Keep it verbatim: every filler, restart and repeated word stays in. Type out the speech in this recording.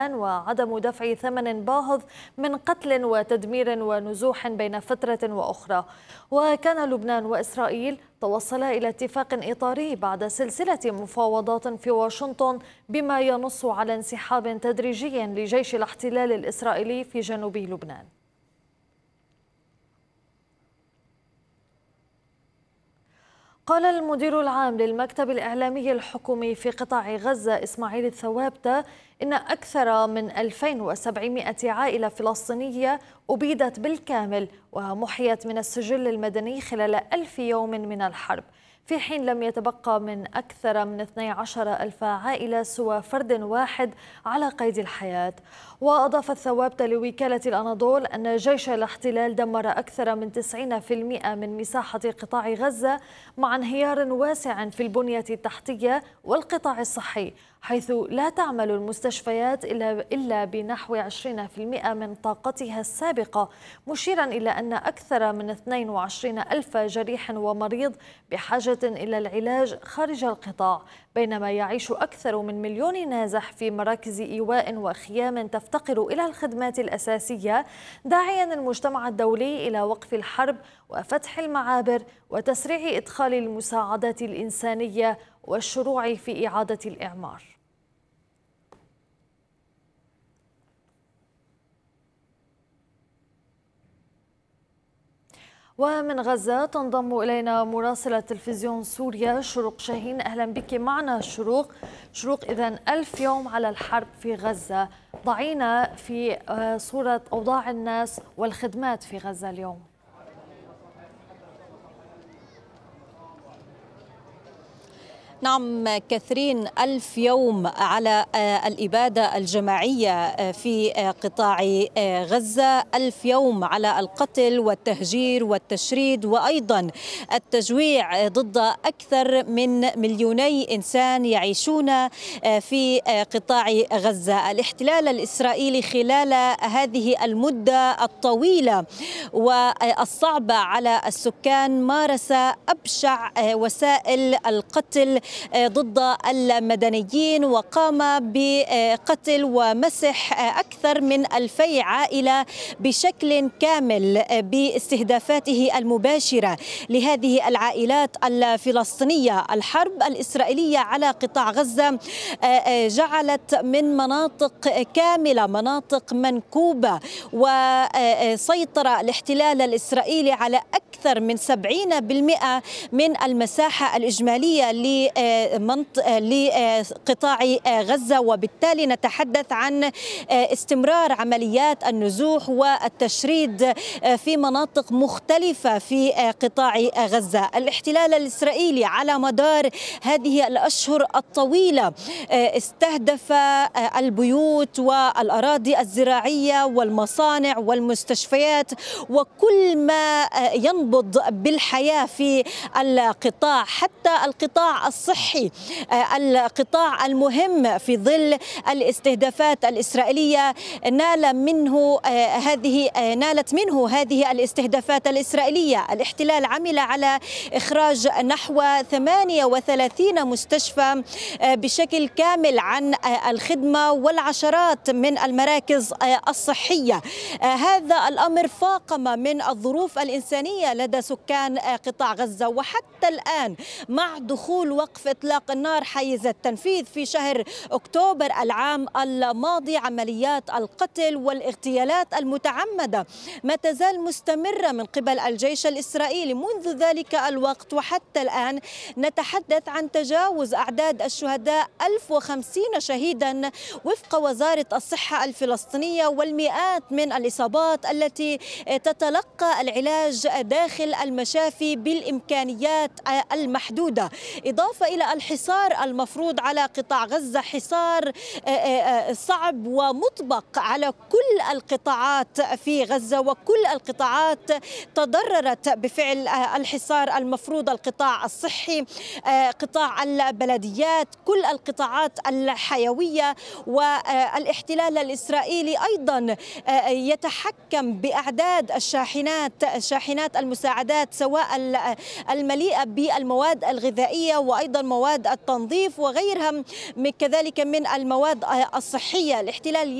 وعدم دفع ثمن باهظ من قتل وتدمير ونزوح بين فترة وأخرى. وكان لبنان وإسرائيل توصلا إلى اتفاق إطاري بعد سلسلة مفاوضات في واشنطن بما ينص على انسحاب تدريجي لجيش الاحتلال الإسرائيلي في جنوب لبنان. قال المدير العام للمكتب الإعلامي الحكومي في قطاع غزة إسماعيل الثوابتة إن أكثر من ألفين وسبعمائة عائلة فلسطينية أبيدت بالكامل ومحيت من السجل المدني خلال ألف يوم من الحرب، في حين لم يتبقى من أكثر من اثني عشر ألف عائلة سوى فرد واحد على قيد الحياة. وأضاف الثوابتة لوكالة الأناضول أن جيش الاحتلال دمر أكثر من تسعين بالمئة من مساحة قطاع غزة مع انهيار واسع في البنية التحتية والقطاع الصحي، حيث لا تعمل المستشفيات إلا بنحو عشرين بالمئة من طاقتها السابقة، مشيرا إلى أن أكثر من اثنين وعشرين ألف جريح ومريض بحاجة إلى العلاج خارج القطاع، بينما يعيش أكثر من مليون نازح في مراكز إيواء وخيام تفتقر إلى الخدمات الأساسية، داعيا المجتمع الدولي إلى وقف الحرب وفتح المعابر وتسريع إدخال المساعدات الإنسانية والشروع في إعادة الإعمار. ومن غزة تنضم إلينا مراسلة تلفزيون سوريا شروق شاهين. أهلا بك معنا شروق. شروق، إذن ألف يوم على الحرب في غزة، ضعينا في صورة أوضاع الناس والخدمات في غزة اليوم. نعم كثيرين، ألف يوم على الإبادة الجماعية في قطاع غزة، ألف يوم على القتل والتهجير والتشريد وأيضا التجويع ضد أكثر من مليوني إنسان يعيشون في قطاع غزة. الاحتلال الإسرائيلي خلال هذه المدة الطويلة والصعبة على السكان مارس أبشع وسائل القتل ضد المدنيين، وقام بقتل ومسح أكثر من ألفي عائلة بشكل كامل باستهدافاته المباشرة لهذه العائلات الفلسطينية. الحرب الإسرائيلية على قطاع غزة جعلت من مناطق كاملة مناطق منكوبة، وسيطر الاحتلال الإسرائيلي على أكثر من سبعين بالمئة من المساحة الإجمالية لقطاع غزة، وبالتالي نتحدث عن استمرار عمليات النزوح والتشريد في مناطق مختلفة في قطاع غزة. الاحتلال الإسرائيلي على مدار هذه الأشهر الطويلة استهدف البيوت والأراضي الزراعية والمصانع والمستشفيات وكل ما ينبض بالحياة في القطاع، حتى القطاع الصحي، القطاع المهم في ظل الاستهدافات الإسرائيلية نال منه هذه نالت منه هذه الاستهدافات الإسرائيلية. الاحتلال عمل على إخراج نحو ثمانية وثلاثين مستشفى بشكل كامل عن الخدمة والعشرات من المراكز الصحية. هذا الأمر فاقم من الظروف الإنسانية لدى سكان قطاع غزة، وحتى الآن مع دخول وقف إطلاق النار حيز التنفيذ في شهر أكتوبر العام الماضي، عمليات القتل والاغتيالات المتعمدة ما تزال مستمرة من قبل الجيش الإسرائيلي منذ ذلك الوقت، وحتى الآن نتحدث عن تجاوز أعداد الشهداء ألف وخمسين شهيدا وفق وزارة الصحة الفلسطينية، والمئات من الإصابات التي تتلقى العلاج داخل المشافي بالإمكانيات المحدودة، إضافة إلى الحصار المفروض على قطاع غزة، حصار صعب ومطبق على كل القطاعات في غزة، وكل القطاعات تضررت بفعل الحصار المفروض، القطاع الصحي، قطاع البلديات، كل القطاعات الحيوية. والاحتلال الإسرائيلي أيضا يتحكم بأعداد الشاحنات شاحنات المساعدات، سواء المليئة بالمواد الغذائية وأيضا وأيضا مواد التنظيف وغيرها كذلك من المواد الصحية. الاحتلال